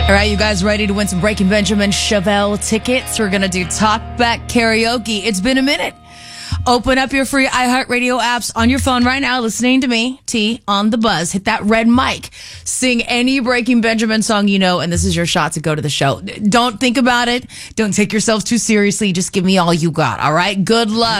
All right, you guys ready to win some Breaking Benjamin Chevelle tickets? We're going to do Talkback Karaoke. It's been a minute. Open up your free iHeartRadio apps on your phone right now, listening to me, T, on the buzz. Hit that red mic. Sing any Breaking Benjamin song you know, and this is your shot to go to the show. Don't think about it. Don't take yourself too seriously. Just give me all you got, all right? Good luck.